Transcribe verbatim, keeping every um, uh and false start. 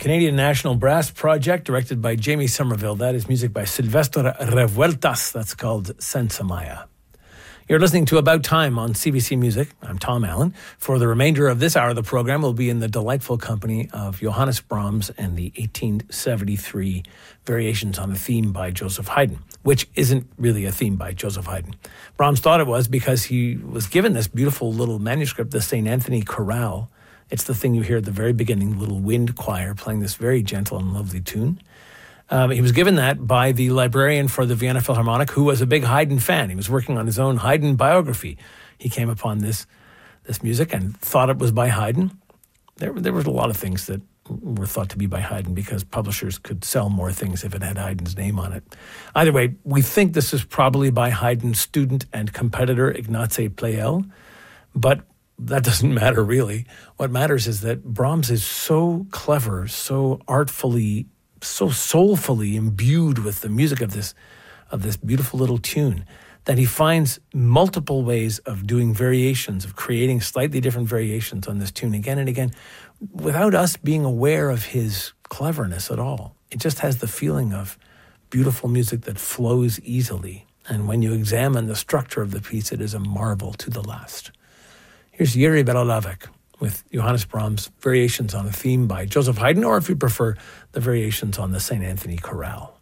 Canadian National Brass Project, directed by Jamie Somerville. That is music by Silvestre Revueltas. That's called Senza Maya. You're listening to About Time on C B C Music. I'm Tom Allen. For the remainder of this hour of the program, we'll be in the delightful company of Johannes Brahms and the eighteen seventy-three variations on a theme by Joseph Haydn, which isn't really a theme by Joseph Haydn. Brahms thought it was because he was given this beautiful little manuscript, the Saint Anthony Chorale. It's the thing you hear at the very beginning, the little wind choir playing this very gentle and lovely tune. Um, he was given that by the librarian for the Vienna Philharmonic, who was a big Haydn fan. He was working on his own Haydn biography. He came upon this this music and thought it was by Haydn. There, there were a lot of things that were thought to be by Haydn because publishers could sell more things if it had Haydn's name on it. Either way, we think this is probably by Haydn's student and competitor Ignace Pleyel, but that doesn't matter really. What matters is that Brahms is so clever, so artfully, so soulfully imbued with the music of this of this beautiful little tune that he finds multiple ways of doing variations, of creating slightly different variations on this tune again and again without us being aware of his cleverness at all. It just has the feeling of beautiful music that flows easily. And when you examine the structure of the piece, it is a marvel to the last. Here's Jiří Belohlavek with Johannes Brahms' variations on a theme by Joseph Haydn, or if you prefer, the variations on the Saint Anthony Chorale.